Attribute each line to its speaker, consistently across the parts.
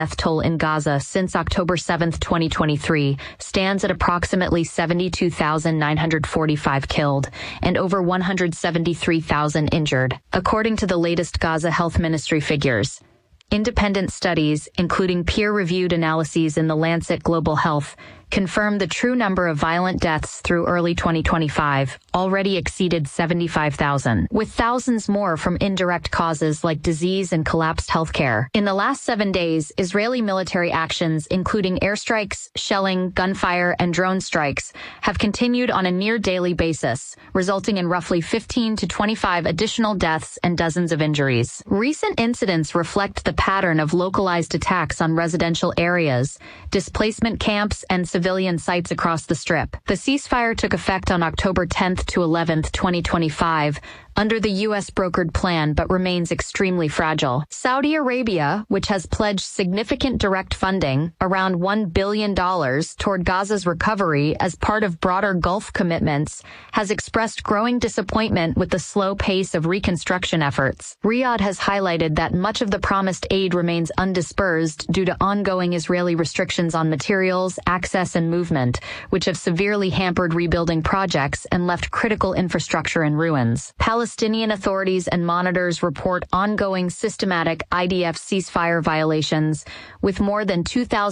Speaker 1: death toll in Gaza since October 7, 2023, stands at approximately 72,945 killed and over 173,000 injured, according to the latest Gaza Health Ministry figures. Independent studies, including peer-reviewed analyses in The Lancet Global Health, confirmed the true number of violent deaths through early 2025 already exceeded 75,000, with thousands more from indirect causes like disease and collapsed healthcare. In the last 7 days, Israeli military actions, including airstrikes, shelling, gunfire, and drone strikes, have continued on a near-daily basis, resulting in roughly 15 to 25 additional deaths and dozens of injuries. Recent incidents reflect the pattern of localized attacks on residential areas, displacement camps, and civilian sites across the Strip. The ceasefire took effect on October 10th to 11th, 2025, under the U.S.-brokered plan but remains extremely fragile. Saudi Arabia, which has pledged significant direct funding, around $1 billion, toward Gaza's recovery as part of broader Gulf commitments, has expressed growing disappointment with the slow pace of reconstruction efforts. Riyadh has highlighted that much of the promised aid remains undispersed due to ongoing Israeli restrictions on materials, access, and movement, which have severely hampered rebuilding projects and left critical infrastructure in ruins. Palestinian authorities and monitors report ongoing systematic IDF ceasefire violations, with more than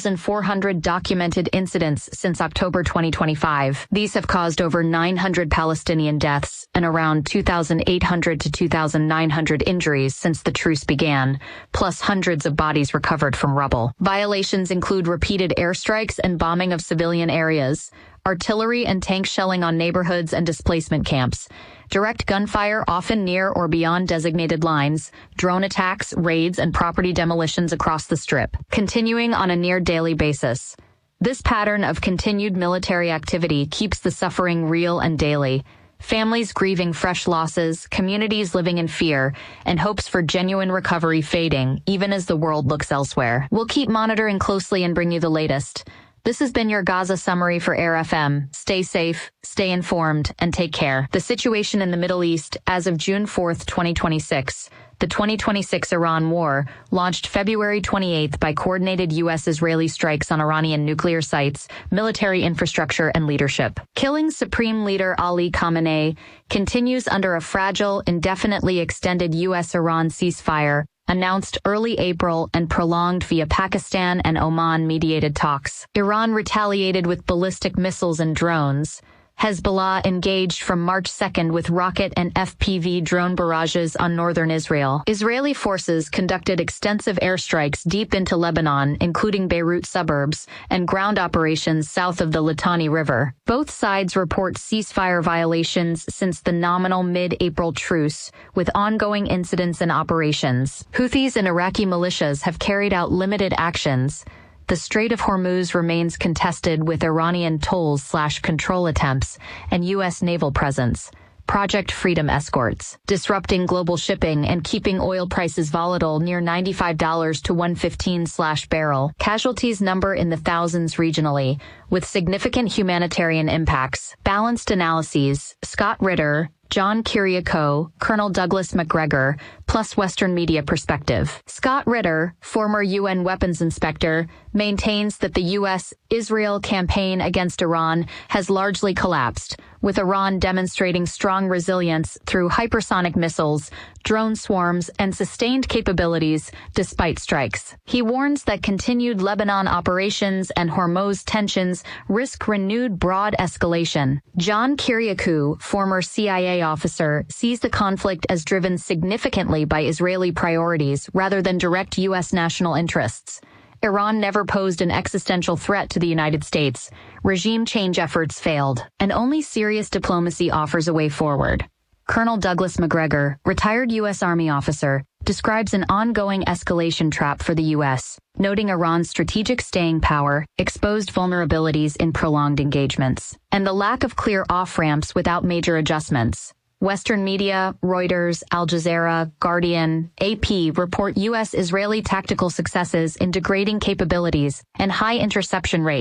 Speaker 1: 2,400 documented incidents since October 2025. These have caused over 900 Palestinian deaths and around 2,800 to 2,900 injuries since the truce began, plus hundreds of bodies recovered from rubble. Violations include repeated airstrikes and bombing of civilian areas, artillery and tank shelling on neighborhoods and displacement camps, direct gunfire often near or beyond designated lines, drone attacks, raids, and property demolitions across the Strip, continuing on a near-daily basis. This pattern of continued military activity keeps the suffering real and daily, families grieving fresh losses, communities living in fear, and hopes for genuine recovery fading, even as the world looks elsewhere. We'll keep monitoring closely and bring you the latest. This has been your Gaza summary for Air FM. Stay safe, stay informed, and take care. The situation in the Middle East as of June 4th, 2026. The 2026 Iran war, launched February 28th by coordinated U.S.-Israeli strikes on Iranian nuclear sites, military infrastructure, and leadership. Killing Supreme Leader Ali Khamenei continues under a fragile, indefinitely extended U.S.-Iran ceasefire, announced early April and prolonged via Pakistan and Oman-mediated talks. Iran retaliated with ballistic missiles and drones. Hezbollah engaged from March 2nd with rocket and FPV drone barrages on northern Israel. Israeli forces conducted extensive airstrikes deep into Lebanon, including Beirut suburbs, and ground operations south of the Litani River. Both sides report ceasefire violations since the nominal mid-April truce, with ongoing incidents and operations. Houthis and Iraqi militias have carried out limited actions. The Strait of Hormuz remains contested with Iranian tolls/control attempts and U.S. naval presence. Project Freedom escorts, disrupting global shipping and keeping oil prices volatile near $95 to $115/barrel. Casualties number in the thousands regionally, with significant humanitarian impacts. Balanced analyses, Scott Ritter, John Kiriakou, Colonel Douglas Macgregor, plus Western media perspective. Scott Ritter, former UN weapons inspector, maintains that the U.S.-Israel campaign against Iran has largely collapsed, with Iran demonstrating strong resilience through hypersonic missiles, drone swarms, and sustained capabilities despite strikes. He warns that continued Lebanon operations and Hormuz tensions risk renewed broad escalation. John Kiriakou, former CIA officer, sees the conflict as driven significantly by Israeli priorities rather than direct U.S. national interests. Iran never posed an existential threat to the United States. Regime change efforts failed, and only serious diplomacy offers a way forward. Colonel Douglas Macgregor, retired U.S. Army officer, describes an ongoing escalation trap for the U.S., noting Iran's strategic staying power, exposed vulnerabilities in prolonged engagements, and the lack of clear off-ramps without major adjustments. Western media, Reuters, Al Jazeera, Guardian, AP report U.S.-Israeli tactical successes in degrading capabilities and high interception rates,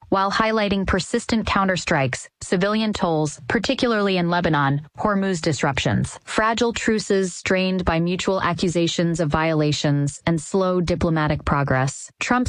Speaker 1: while highlighting persistent counterstrikes, civilian tolls, particularly in Lebanon, Hormuz disruptions, fragile truces strained by mutual accusations of violations, and slow diplomatic progress. Trump